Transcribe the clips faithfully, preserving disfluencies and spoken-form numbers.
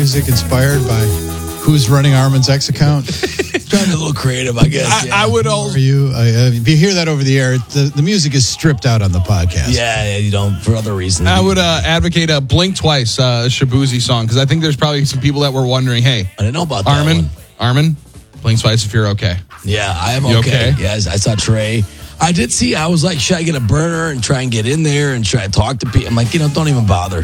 music inspired by who's running Armin's X account? Trying to be a little creative, I guess. I, yeah. I would also. Are you? Uh, if you hear that over the air, the, the music is stripped out on the podcast. Yeah, yeah, you know, for other reasons. I would uh, advocate a Blink Twice uh, Shabuzi song because I think there's probably some people that were wondering, hey, I didn't know about that Armin, one. Armin, Blink Twice if you're okay. Yeah, I am You okay. okay? Yeah, I saw Trey. I did see, I was like, should I get a burner and try and get in there and try to talk to people? I'm like, you know, don't even bother.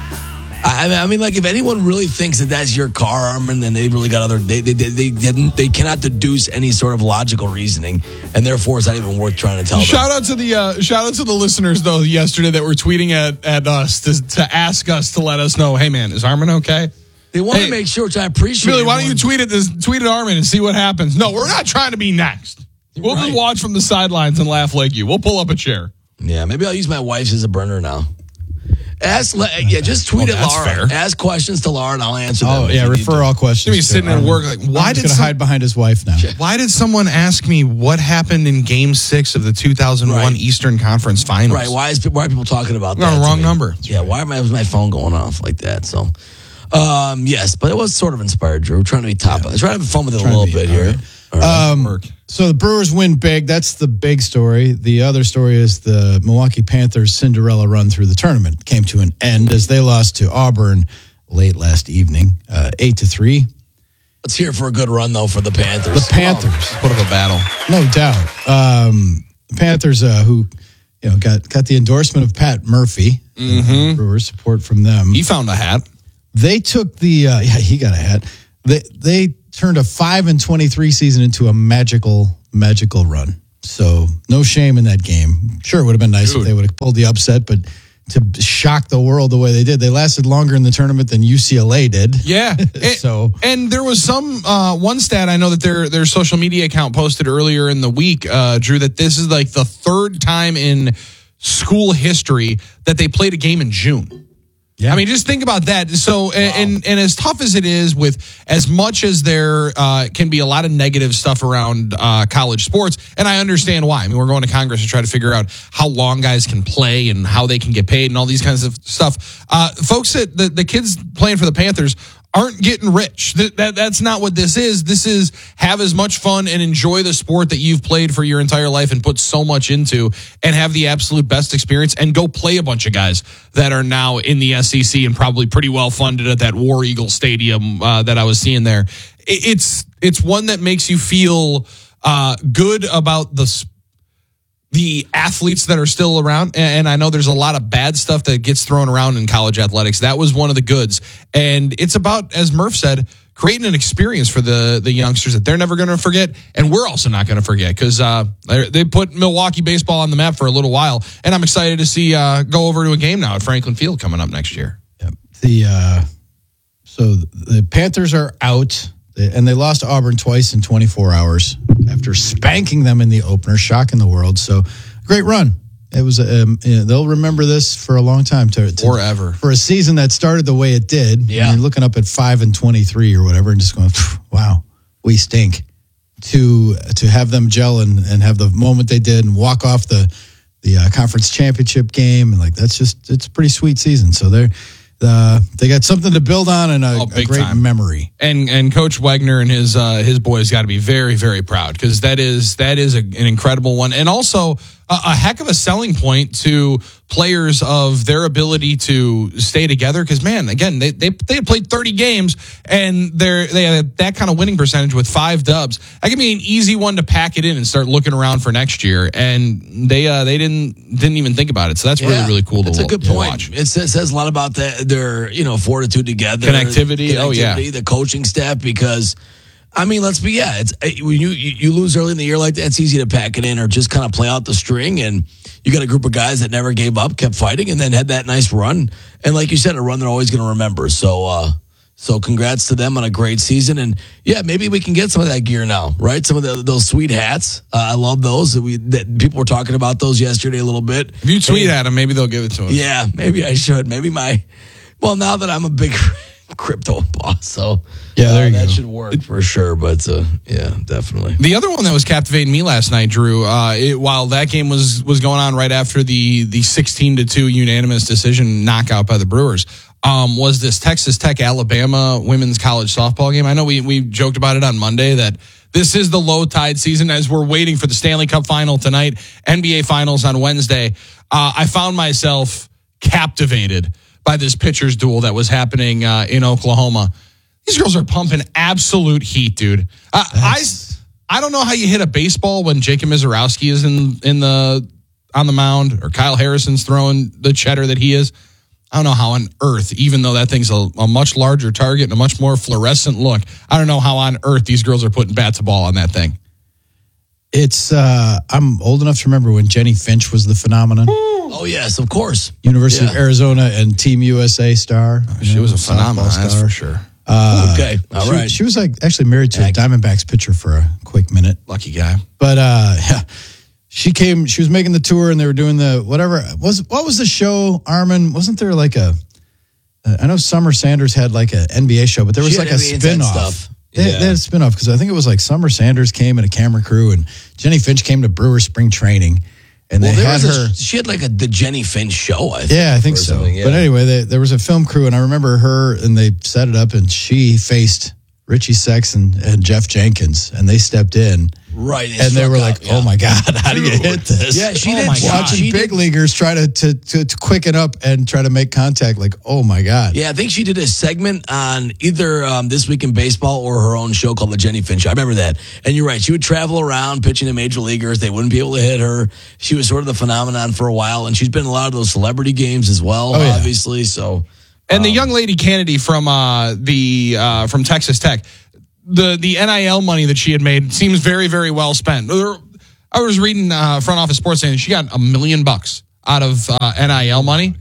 I, I mean, like, if anyone really thinks that that's your car, Armin, then they really got other, they they they they, didn't, they cannot deduce any sort of logical reasoning, and therefore it's not even worth trying to tell them. Shout out to the uh, shout out to the listeners though yesterday that were tweeting at at us to, to ask us to let us know, hey man, is Armin okay? They want Hey, to make sure, which I appreciate. Billy, why don't you everyone. tweet at this tweet at Armin and see what happens? No, we're not trying to be next. We'll Right. just watch from the sidelines and laugh like you. We'll pull up a chair. Yeah, maybe I'll use my wife's as a burner now. Ask, yeah, just tweet Well, at that's Laura. fair. Ask questions to Laura, and I'll answer them. Oh, if yeah, you need refer to. all questions. He's to sitting at Armin. work like, why Armin's did gonna some- hide behind his wife now? Why did someone ask me what happened in Game Six of the two thousand one Right. Eastern Conference Finals? Right? Why is why are people talking about We're on that? the to wrong me? number. Yeah, why am I, was my phone going off like that? So, um, yes, but it was sort of inspired, Drew. We're trying to be top. Trying to have fun with it a Trying to little be- bit all here. right. All right. Um, Work. so the Brewers win big. That's the big story. The other story is the Milwaukee Panthers Cinderella run through the tournament came to an end as they lost to Auburn late last evening, uh, eight to three. Let's hear it for a good run though for the Panthers. The Panthers, Put up a battle. no doubt. Um, the Panthers, uh, who you know got got the endorsement of Pat Murphy, mm-hmm. Brewers support from them. He found a hat. They took the uh, yeah he got a hat. They they turned a five and twenty three season into a magical magical run. So no shame in that game. Sure, it would have been nice Dude. if they would have pulled the upset, but to shock the world the way they did, they lasted longer in the tournament than U C L A did. Yeah. And, So- and there was some uh, one stat I know that their their social media account posted earlier in the week, uh, Drew, that this is like the third time in school history that they played a game in June. Yeah. I mean, just think about that. So, and, and and as tough as it is, with as much as there uh, can be a lot of negative stuff around uh, college sports, and I understand why. I mean, we're going to Congress to try to figure out how long guys can play and how they can get paid and all these kinds of stuff. Uh, folks, that the, the kids playing for the Panthers aren't getting rich. That, that that's not what this is. This is have as much fun and enjoy the sport that you've played for your entire life and put so much into, and have the absolute best experience, and go play a bunch of guys that are now in the S E C and probably pretty well funded at that War Eagle Stadium uh, that I was seeing there. It, it's it's one that makes you feel uh, good about the sport. The athletes that are still around, and I know there's a lot of bad stuff that gets thrown around in college athletics. That was one of the goods. And it's about, as Murph said, creating an experience for the, the youngsters that they're never going to forget. And we're also not going to forget because uh, they put Milwaukee baseball on the map for a little while. And I'm excited to see uh, go over to a game now at Franklin Field coming up next year. Yep. The uh, so the Panthers are out, and they lost to Auburn twice in twenty-four hours after spanking them in the opener, shocking the world. So great run. It was. Um, you know, they'll remember this for a long time. To, to Forever. for a season that started the way it did. Yeah. And you're looking up at five and twenty-three or whatever, and just going, wow, we stink. To to have them gel and, and have the moment they did and walk off the the uh, conference championship game, and like that's just it's a pretty sweet season. So they're uh, they got something to build on and a, Oh, a big great time. memory. And and Coach Wagner and his uh, his boys got to be very, very proud because that is that is a, an incredible one, and also a, a heck of a selling point to players of their ability to stay together. Because man, again, they they they had played thirty games and they're they had that kind of winning percentage with five dubs. That can be an easy one to pack it in and start looking around for next year. And they uh, they didn't didn't even think about it. So that's Yeah, really really cool. That's to a good to point. watch. It says, says a lot about the, their, you know, fortitude together, Connectivity. Oh, yeah. the coaching staff. Because, I mean, let's be yeah, it's when you you lose early in the year like that, it's easy to pack it in or just kind of play out the string. And you got a group of guys that never gave up, kept fighting, and then had that nice run. And like you said, a run they're always going to remember. So, uh, so congrats to them on a great season. And yeah, maybe we can get some of that gear now, right? Some of the, those sweet hats. Uh, I love those. That we that people were talking about those yesterday a little bit. If you tweet at them, maybe they'll give it to us. Yeah, maybe I should. Maybe my, well, now that I'm a big crypto boss, so Yeah, there uh, you that go. should work for sure. But uh, yeah, definitely. The other one that was captivating me last night, Drew, uh, it, while that game was was going on right after the the sixteen to two unanimous decision knockout by the Brewers, um, was this Texas Tech Alabama women's college softball game. I know we we joked about it on Monday that this is the low tide season as we're waiting for the Stanley Cup final tonight, N B A finals on Wednesday. Uh, I found myself captivated by this pitcher's duel that was happening uh, in Oklahoma. These girls are pumping absolute heat, dude. Uh, I I don't know how you hit a baseball when Jacob Mizorowski is in in the on the mound or Kyle Harrison's throwing the cheddar that he is. I don't know how on earth, even though that thing's a, a much larger target and a much more fluorescent look, I don't know how on earth these girls are putting bats to ball on that thing. It's, uh, I'm old enough to remember when Jenny Finch was the phenomenon. Oh, yes, of course. University Yeah. of Arizona and Team U S A star. Oh, she know, was a phenomenon, softball that's for sure. Uh, Okay, all she, right. She was like actually married to a Ag- Diamondbacks pitcher for a quick minute. Lucky guy. But uh, yeah, she came. She was making the tour, and they were doing the whatever was what was the show? Armin, wasn't there like a? Uh, I know Summer Sanders had like a N B A show, but there was She had like a N B A Inside spin-off. stuff. They, Yeah. they had a spin-off because I think it was like Summer Sanders came and a camera crew, and Jenny Finch came to Brewer spring training, and Well, they there had was her. a, she had like a the Jenny Finch show, I think. Yeah, I think or so. something, yeah. But anyway, they, there was a film crew, and I remember her, and they set it up, and she faced Richie Sexton and Jeff Jenkins, and they stepped in, Right. and they were struck like, out, yeah. "Oh my God, how do you hit this?" Yeah, she Oh did. my she- God. Watching she big did- leaguers try to, to to to quicken up and try to make contact, like, "Oh my God." Yeah, I think she did a segment on either um, This Week in Baseball or her own show called The Jenny Finch Show. I remember that. And you're right. She would travel around pitching to major leaguers. They wouldn't be able to hit her. She was sort of the phenomenon for a while. And she's been in a lot of those celebrity games as well, Oh, yeah. obviously. So, And the young lady Kennedy from uh, the uh, from Texas Tech, the the N I L money that she had made seems very, very well spent. I was reading uh, Front Office Sports saying she got a million bucks out of uh, N I L money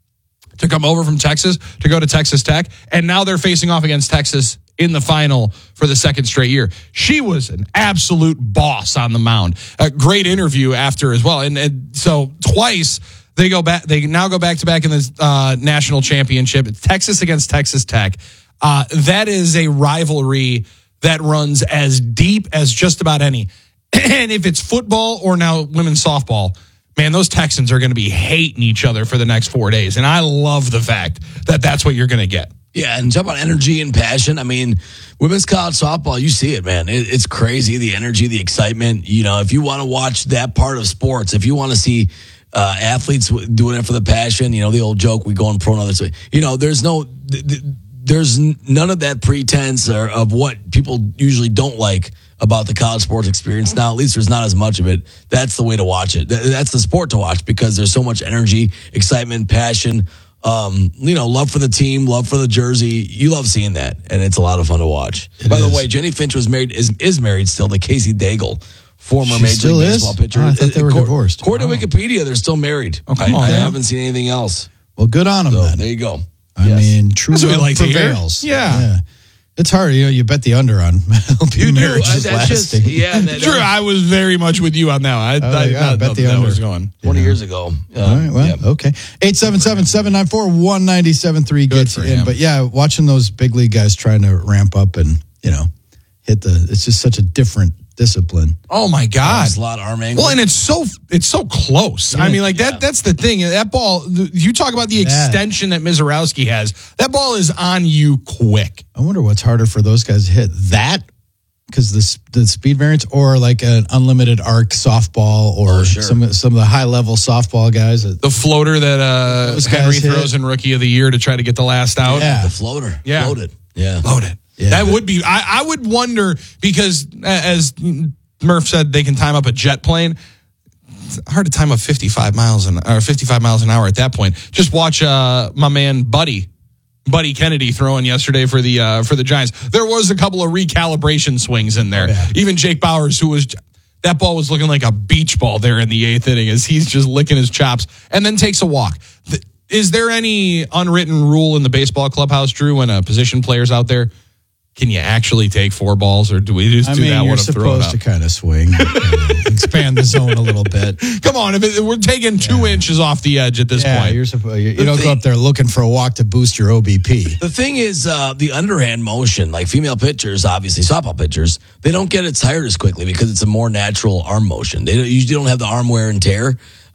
to come over from Texas to go to Texas Tech, and now they're facing off against Texas in the final for the second straight year. She was an absolute boss on the mound. A great interview after as well, and, and so twice. They go back. They now go back to back in the uh, national championship. It's Texas against Texas Tech. Uh, that is a rivalry that runs as deep as just about any. And if it's football or now women's softball, man, those Texans are going to be hating each other for the next four days. And I love the fact that that's what you're going to get. yeah, and talk about energy and passion. I mean, women's college softball, you see it, man. It, it's crazy, the energy, the excitement. You know, if you want to watch that part of sports, if you want to see uh, athletes doing it for the passion, you know, the old joke, we go on pro and others. You know, there's no... Th- th- There's none of that pretense or of what people usually don't like about the college sports experience. Now, at least there's not as much of it. That's the way to watch it. That's the sport to watch because there's so much energy, excitement, passion, um, you know, love for the team, love for the jersey. You love seeing that, and it's a lot of fun to watch. It By is. the way, Jenny Finch was married, is, is married still to Casey Daigle, former She Major still League is? Baseball pitcher. Oh, I thought they were Accor- divorced. According Oh. to Wikipedia, they're still married. Oh, come I, on, I man. haven't seen anything else. Well, good on them So then. there you go. I Yes. mean, true That's what we love like to hear. prevails. Yeah. It's hard, you know. You bet the under on L P You do. marriage Uh, is that's just, lasting. yeah. That, True, I was very much with you on that one. I, Oh, I, yeah, I bet thought the that under. was going. twenty years ago. Uh, All right, well, yeah. okay. eight seven seven, seven nine four, one nine seven three gets for you in. him. But yeah, watching those big league guys trying to ramp up and, you know, hit the, it's just such a different discipline. Oh my God! Slot arm angle. Well, and it's so it's so close. I mean, like Yeah. that. That's the thing. That ball. You talk about the That. extension that Mizorowski has. That ball is on you quick. I wonder what's harder for those guys to hit that because the s- the speed variance or like an unlimited arc softball or Oh, sure. some some of the high level softball guys. That, The floater that uh, Those guys Henry hit. throws in Rookie of the Year to try to get the last out. Yeah. the floater. Yeah. Floated. Yeah. Loaded. Yeah. That would be. I, I would wonder because uh, as Murph said, they can time up a jet plane. It's hard to time up fifty-five miles an or fifty-five miles an hour at that point. Just watch uh, my man Buddy. Buddy Kennedy throwing yesterday for the uh, for the Giants. There was a couple of recalibration swings in there. Oh, yeah. Even Jake Bowers, who was that ball was looking like a beach ball there in the eighth inning as he's just licking his chops and then takes a walk. The, is there any unwritten rule in the baseball clubhouse, Drew, when a position player's out there? Can you actually take four balls, or do we just I do mean, that you're one and throw it supposed up? to kind of swing, uh, expand the zone a little bit. Come on, if it, we're taking two inches off the edge at this Yeah, point. you're supposed. You, you don't thing- go up there looking for a walk to boost your O B P. The thing is, uh, the underhand motion, like female pitchers, obviously softball pitchers, they don't get it tired as quickly because it's a more natural arm motion. They don't, usually don't have the arm wear and tear.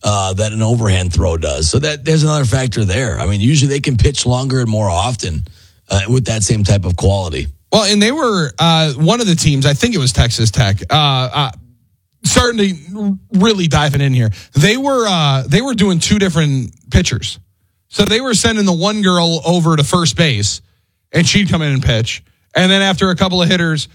uh, that an overhand throw does. So that there's another factor there. I mean, usually they can pitch longer and more often uh, with that same type of quality. Well, and they were uh, one of the teams, I think it was Texas Tech, uh, uh, starting to really diving in here. They were uh, they were doing two different pitchers. So they were sending the one girl over to first base, and she'd come in and pitch. And then after a couple of hitters,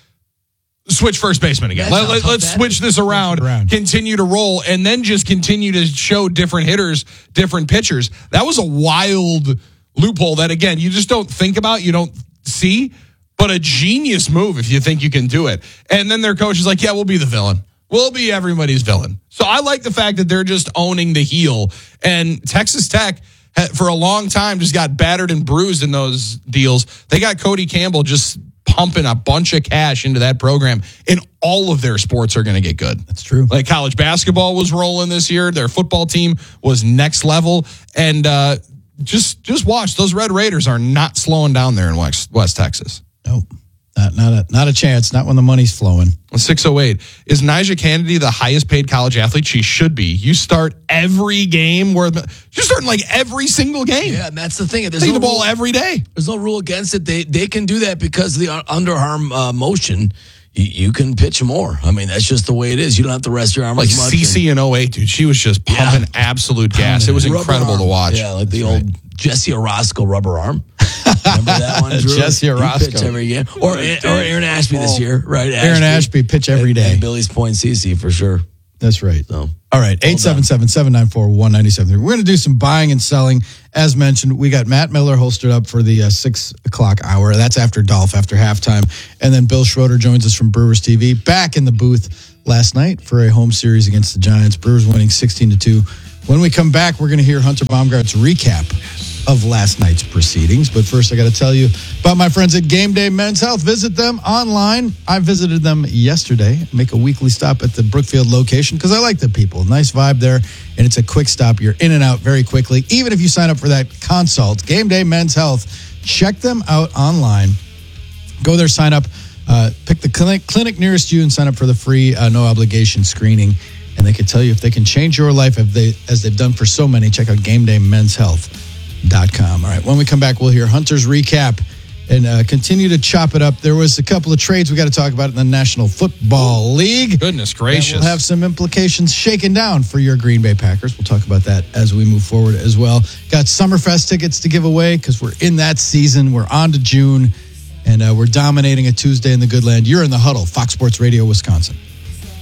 switch first baseman again. Let, let, let's switch this around, around, continue to roll, and then just continue to show different hitters, different pitchers. That was a wild loophole that, again, you just don't think about, you don't see, but a genius move if you think you can do it. And then their coach is like, yeah, we'll be the villain. We'll be everybody's villain. So I like the fact that they're just owning the heel. And Texas Tech, for a long time, just got battered and bruised in those deals. They got Cody Campbell just pumping a bunch of cash into that program, and all of their sports are going to get good. That's true. Like college basketball was rolling this year. Their football team was next level. And uh, just just watch. Those Red Raiders are not slowing down there in West, West Texas. Nope. Not, not, a, not a chance. Not when the money's flowing. six oh eight. Is Nyjah Kennedy the highest paid college athlete? She should be. You start every game where you're starting like every single game. Yeah, and that's the thing. There's Take no the ball rule, every day. There's no rule against it. They they can do that because of the underarm uh, motion. You, you can pitch more. I mean, that's just the way it is. You don't have to rest your arm like as much. Like Cece in oh eight, dude. She was just pumping yeah. absolute gas. It was Rubber incredible arm. to watch. Yeah, like the that's old right. Jesse Orozco rubber arm. Remember that one, Drew? Jesse Orozco. Every game. Or, or Aaron Ashby this year, right? Aaron Ashby, Ashby pitch every day. And, and Billy's Point Cece for sure. That's right. So, all right, eight seven seven, seven nine four, one nine seven three. We're going to do some buying and selling. As mentioned, we got Matt Miller holstered up for the uh, six o'clock hour. That's after Dolph, after halftime. And then Bill Schroeder joins us from Brewers T V, back in the booth last night for a home series against the Giants. Brewers winning sixteen to two. When we come back, we're going to hear Hunter Baumgart's recap of last night's proceedings. But first, I got to tell you about my friends at Game Day Men's Health. Visit them online. I visited them yesterday. Make a weekly stop at the Brookfield location because I like the people. Nice vibe there, and it's a quick stop. You're in and out very quickly. Even if you sign up for that consult, Game Day Men's Health, check them out online. Go there, sign up, uh, pick the clinic, clinic nearest you, and sign up for the free, uh, no obligation screening. And they can tell you if they can change your life if they, as they've done for so many. Check out game day men's health dot com. All right, when we come back, we'll hear Hunter's recap and uh, continue to chop it up. There was a couple of trades we got to talk about in the National Football League. Goodness gracious. We'll have some implications shaken down for your Green Bay Packers. We'll talk about that as we move forward as well. Got Summerfest tickets to give away because we're in that season. We're on to June, and uh, we're dominating a Tuesday in the Good Land. You're in the huddle, Fox Sports Radio, Wisconsin.